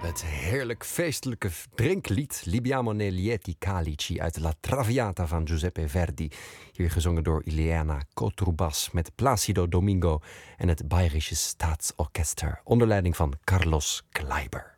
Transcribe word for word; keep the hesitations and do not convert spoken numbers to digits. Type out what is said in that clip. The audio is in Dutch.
Het heerlijk feestelijke drinklied Libiamo nei lieti calici uit La Traviata van Giuseppe Verdi. Hier gezongen door Ileana Kotrubas met Placido Domingo en het Bayerische Staatsorchester onder leiding van Carlos Kleiber.